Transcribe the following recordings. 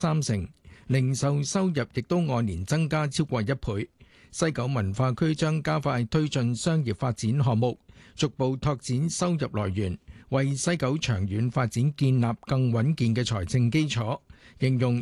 3成，零售收入亦都按年增加超過1倍。西九文化區將加快推進商業發展項目，逐步拓展收入來源，為西九長遠發展建立更穩健嘅財政基礎。形容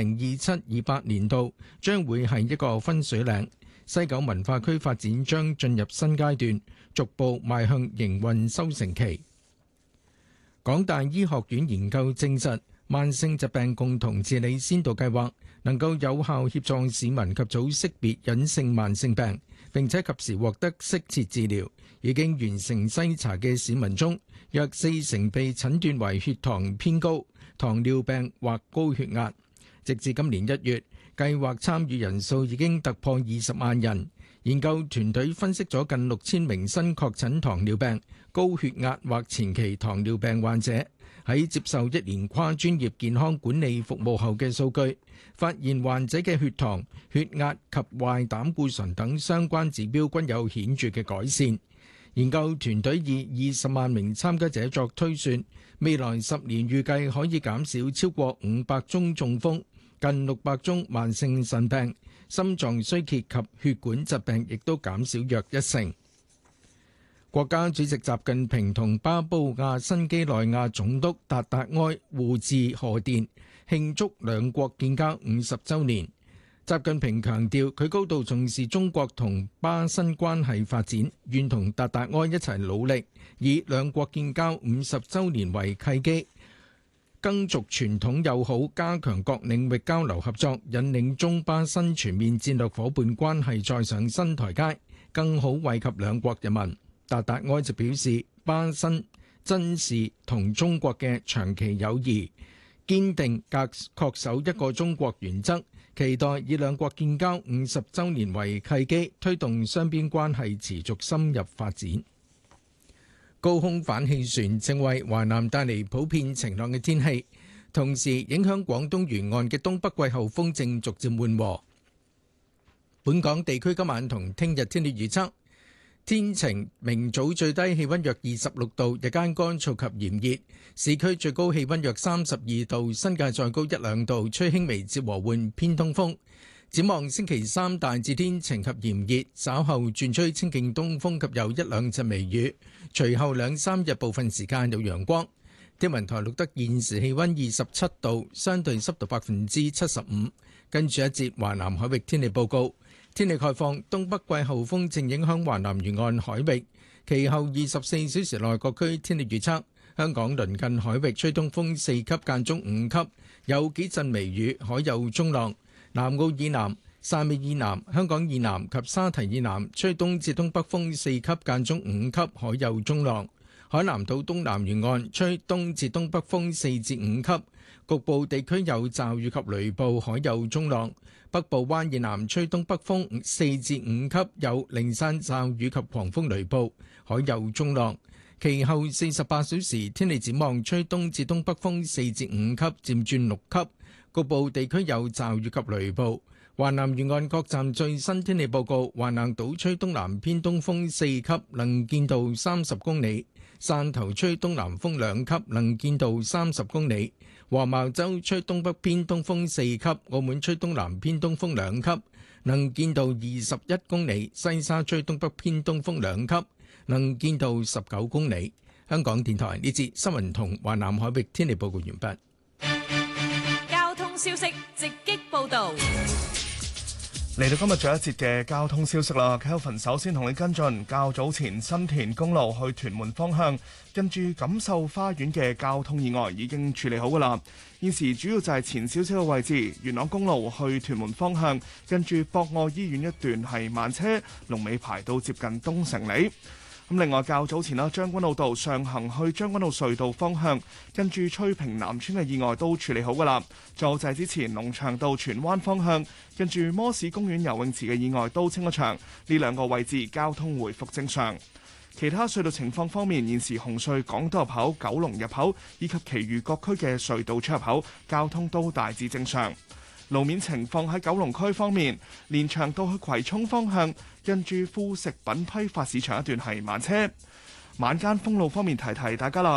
2027-28年度將會係一個分水嶺，西九文化區發展將進入新階段，逐步邁向營運收成期。港大醫學院研究證實，慢性疾病共同治理先導計劃能夠有效協助市民及早識別隱性慢性病，並且及時獲得適切治療。已經完成篩查嘅市民中，約40%被診斷為血糖偏高、糖尿病或高血壓。直至今年1月，計劃參與人數已經突破20萬人。研究團隊分析咗近6000名新確診糖尿病、高血壓或前期糖尿病患者喺接受1年跨專業健康管理服務後嘅數據，發現患者嘅血糖、血壓及壞膽固醇等相關指標均有顯著嘅改善。研究團隊以20萬名參加者作推算，未來10年預計可以減少超過500宗中風、近600宗慢性腎病、心臟衰竭及血管疾病，亦都減少約1成。國家主席習近平同巴布亞新畿內亞總督達達埃互致賀電，慶祝兩國建交50週年。習近平強調，佢高度重視中國同巴新關係發展，願同達達埃一齊努力，以兩國建交50週年為契機，更續傳統友好，加強各領域交流合作，引領中巴新全面戰略夥伴關係再上新台階，更好惠及兩國人民。達達埃就表示，巴新珍視同中國嘅長期友誼，堅定恪守一個中國原則，期待以兩國建交50週年為契機，推動雙邊關係持續深入發展。高空反氣旋正為華南帶嚟普遍晴朗嘅天氣，同時影響廣東沿岸嘅東北季候風正逐漸緩和。本港地區今晚同聽日天氣預測：天晴，明早最低氣溫約26度，日間乾燥及炎熱，市區最高氣溫約32度，新界再高1-2度，吹輕微至和緩偏東風。展望星期三大致天晴及炎熱，稍後轉吹清勁東風及有1-2陣微雨，隨後2-3日部分時間有陽光。天文台錄得現時氣溫27度，相對濕度75%。跟住一節華南海域天氣報告。天氣概況，東北季候風正影響華南沿岸海域，其後24小時內各區天氣預測：香港鄰近海域吹東風4級間中5級，有幾陣微雨，海有中浪。南澳以南、汕尾以南、香港以南及沙堤以南吹東至東北風4級間中5級，海有中浪。海南島東南沿岸吹東至東北風4至5級，局部地區有驟雨及雷暴，海有中浪。北部灣以南吹東北風4至5級，有零散驟雨及狂風雷暴，海有中浪。其後48小時天氣展望，吹東至東北風4至5級，漸轉6級，局部地區有驟雨及雷暴。華南沿岸各站最新天氣報告：華南島吹東南偏東風4級，能見度30公里；汕頭吹東南風2級，能見度30公里；黃茅洲吹東北偏東風4級，澳門吹東南偏東風2級，能見度21公里；西沙吹東北偏東風2級，能見度19公里。香港電台呢節新聞同華南海域天氣報告完畢。 交通消息直擊報道。 嚟到今日最後一節嘅交通消息啦 ，Kelvin 首先同你跟進較早前新田公路去屯門方向，近住錦繡花園嘅交通意外已經處理好噶啦。現時主要就係前少少嘅位置，元朗公路去屯門方向，近住博愛醫院一段係慢車，龍尾排到接近東城里。咁另外較早前啦，將軍澳道上行去將軍澳隧道方向，跟住翠屏南村嘅意外都處理好噶啦。就係之前龍翔道荃灣方向，跟住摩士公園游泳池嘅意外都清咗場，呢兩個位置交通回復正常。其他隧道情況方面，現時紅隧港島入口、九龍入口以及其餘各區嘅隧道出入口交通都大致正常。路面情況喺九龍區方面，連翔道去葵涌方向，近住副食品批發市場一段係慢車。晚間封路方面提提大家啦，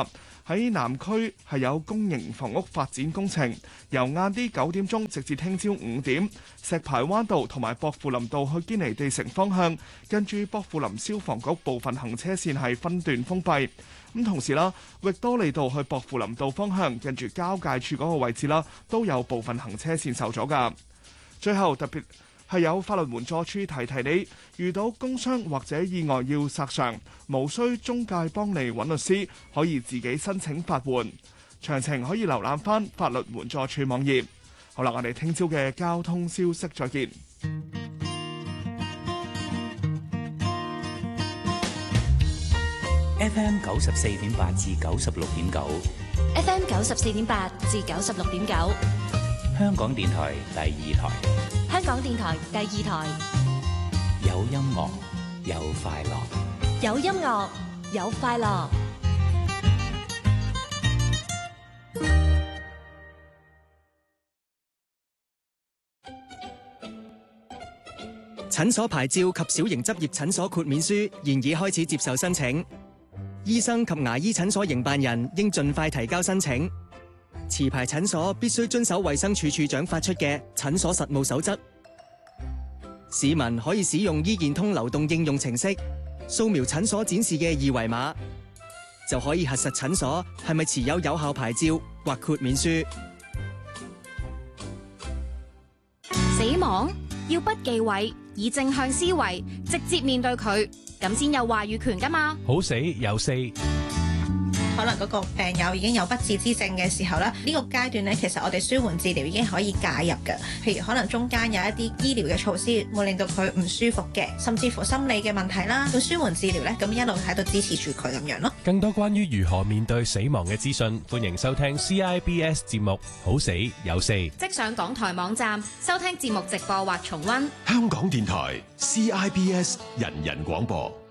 喺南區係有公營房屋發展工程，由晏啲9點鐘直至聽朝5點，石排灣道同埋薄扶林道去堅尼地城方向，跟住薄扶林消防局部分行車線係分段封閉。咁同時啦，域多利道去薄扶林道方向，跟住交界處嗰個位置啦，都有部分行車線受阻㗎。最後特別係有法律援助處提你，遇到工傷或者意外要索償，無需中介幫你揾律師，可以自己申請法援。詳情可以瀏覽翻法律援助處網頁。好啦，我哋聽朝嘅交通消息再見。 FM 94.8至96.9 FM 94.8至96.9， 香港電台第2台， 香港電台第2台， 有音樂有快樂， 有音樂有快樂。 診所牌照及小型執業診所豁免書現已開始接受申請，醫生及牙醫診所營辦人應盡快提交申請。持牌診所必須遵守衛生署署長發出嘅診所實務守則。市民可以使用醫健通流動應用程式，掃描診所展示嘅二維碼，就可以核實診所係咪持有有效牌照或豁免書。 死亡要不忌諱，以正向思維，直接面對佢，咁先有話語權㗎嘛。 好死有四。 可能嗰個病友已經有不治之症嘅時候咧，呢個階段咧，其實我哋舒緩治療已經可以介入嘅。譬如可能中間有一啲醫療嘅措施會令到佢唔舒服嘅，甚至乎心理嘅問題啦。到舒緩治療咧，咁一路喺度支持住佢咁樣咯。 更多關於如何面對死亡嘅資訊，歡迎收聽 CIBS 節目《好死有四》， 即上港台網站收聽節目直播或重溫。 香港電台 CIBS 人人廣播。